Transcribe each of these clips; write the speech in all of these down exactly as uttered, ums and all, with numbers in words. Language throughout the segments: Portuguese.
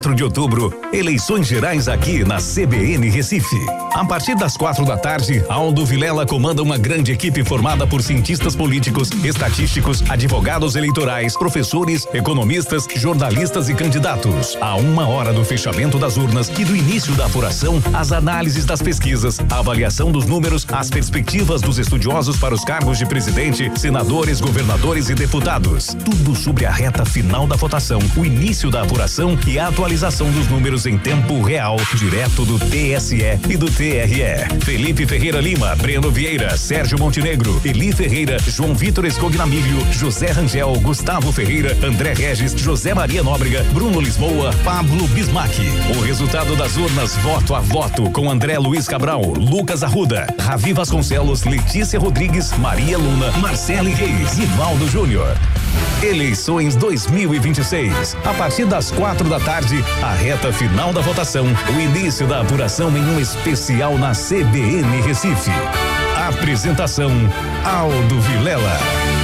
de outubro, eleições gerais aqui na C B N Recife. A partir das quatro da tarde, Aldo Vilela comanda uma grande equipe formada por cientistas políticos, estatísticos, advogados eleitorais, professores, economistas, jornalistas e candidatos. A uma hora do fechamento das urnas e do início da apuração, as análises das pesquisas, a avaliação dos números, as perspectivas dos estudiosos para os cargos de presidente, senadores, governadores e deputados. Tudo sobre a reta final da votação, o início da apuração e a atualização dos números em tempo real, direto do T S E e do T R E. Felipe Ferreira Lima, Breno Vieira, Sérgio Montenegro, Eli Ferreira, João Vitor Escognamilho, José Rangel, Gustavo Ferreira, André Regis, José Maria Nóbrega, Bruno Lisboa, Pablo Bismarck. O resultado das urnas voto a voto com André Luiz Cabral, Lucas Arruda, Ravi Vasconcelos, Letícia Rodrigues, Maria Luna, Marcele Reis e Valdo Júnior. Eleições dois mil e vinte e seis. A partir das quatro da tarde, a reta final da votação, o início da apuração em um especial na C B N Recife. Apresentação: Aldo Vilela.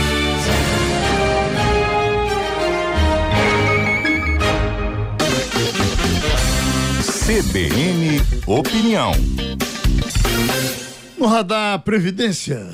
C B N Opinião. No radar Previdência.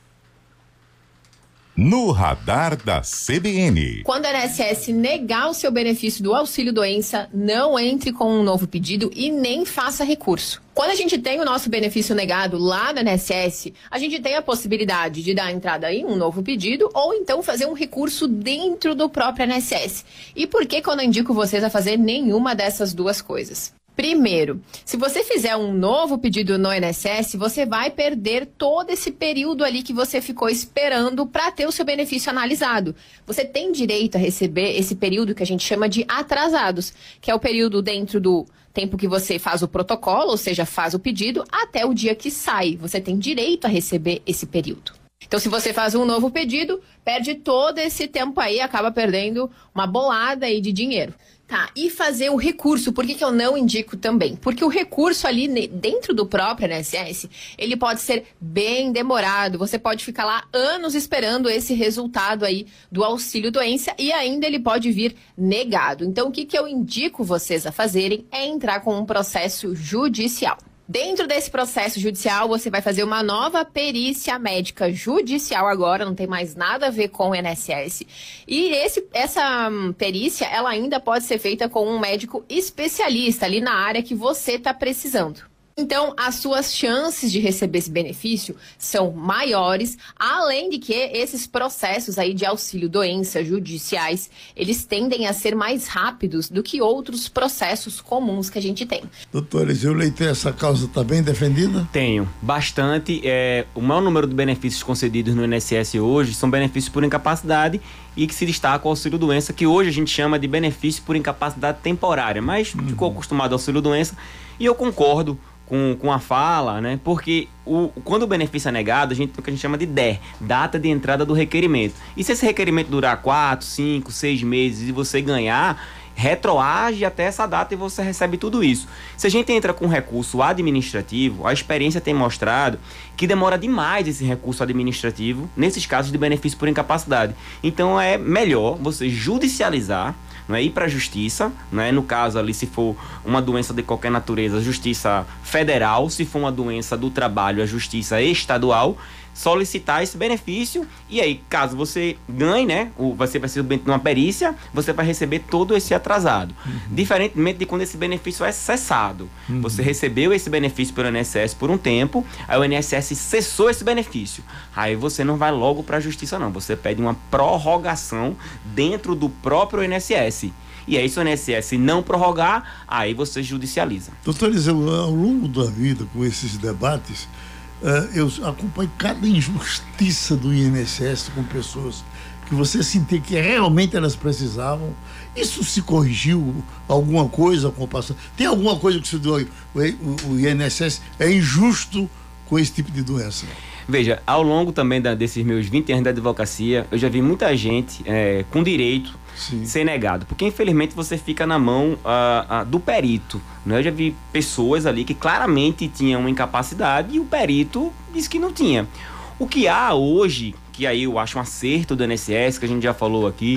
No radar da C B N. Quando a I N S S negar o seu benefício do auxílio-doença, não entre com um novo pedido e nem faça recurso. Quando a gente tem o nosso benefício negado lá na I N S S, a gente tem a possibilidade de dar entrada em um novo pedido ou então fazer um recurso dentro do próprio I N S S. E por que que eu não indico vocês a fazer nenhuma dessas duas coisas? Primeiro, se você fizer um novo pedido no I N S S, você vai perder todo esse período ali que você ficou esperando para ter o seu benefício analisado. Você tem direito a receber esse período que a gente chama de atrasados, que é o período dentro do tempo que você faz o protocolo, ou seja, faz o pedido, até o dia que sai. Você tem direito a receber esse período. Então, se você faz um novo pedido, perde todo esse tempo aí, acaba perdendo uma bolada aí de dinheiro. Tá, e fazer o recurso, por que que eu não indico também? Porque o recurso ali dentro do próprio I N S S, ele pode ser bem demorado, você pode ficar lá anos esperando esse resultado aí do auxílio-doença e ainda ele pode vir negado. Então, o que que eu indico vocês a fazerem é entrar com um processo judicial. Dentro desse processo judicial, você vai fazer uma nova perícia médica judicial agora, não tem mais nada a ver com o I N S S. E esse, essa hum, perícia, ela ainda pode ser feita com um médico especialista ali na área que você está precisando. Então, as suas chances de receber esse benefício são maiores, além de que esses processos aí de auxílio-doença judiciais, eles tendem a ser mais rápidos do que outros processos comuns que a gente tem. Doutor Eliseu Leite, essa causa está bem defendida? Tenho, bastante. É, o maior número de benefícios concedidos no I N S S hoje são benefícios por incapacidade e que se destaca o auxílio-doença, que hoje a gente chama de benefício por incapacidade temporária, mas uhum. ficou acostumado ao auxílio-doença e eu concordo Com, com a fala, né? Porque o, quando o benefício é negado, a gente tem o que a gente chama de D E R, data de entrada do requerimento. E se esse requerimento durar quatro, cinco, seis meses e você ganhar, retroage até essa data e você recebe tudo isso. Se a gente entra com recurso administrativo, a experiência tem mostrado que demora demais esse recurso administrativo nesses casos de benefício por incapacidade. Então é melhor você judicializar, não é, ir para a justiça, não é, no caso ali, se for uma doença de qualquer natureza, a justiça federal, se for uma doença do trabalho, a justiça estadual, solicitar esse benefício e aí, caso você ganhe, né, você vai ser submetido a uma perícia, você vai receber todo esse atrasado. Uhum. Diferentemente de quando esse benefício é cessado. Uhum. Você recebeu esse benefício pelo I N S S por um tempo, aí o I N S S cessou esse benefício. Aí você não vai logo para a justiça não, você pede uma prorrogação dentro do próprio I N S S. E aí, se o I N S S não prorrogar, aí você judicializa. Doutor Eliseu, ao longo da vida, com esses debates, Uh, eu acompanho cada injustiça do I N S S com pessoas que você sentia que realmente elas precisavam. Isso se corrigiu? Alguma coisa com o passado? Tem alguma coisa que se deu? O, o, o I N S S é injusto com esse tipo de doença? Veja, ao longo também da, desses meus vinte anos de advocacia, eu já vi muita gente é, com direito Sim. ser negado, porque infelizmente você fica na mão uh, uh, do perito, né? Eu já vi pessoas ali que claramente tinham uma incapacidade e o perito disse que não tinha. O que há hoje, que aí eu acho um acerto do I N S S, que a gente já falou aqui,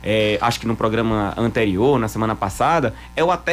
é, acho que no programa anterior, na semana passada, é o até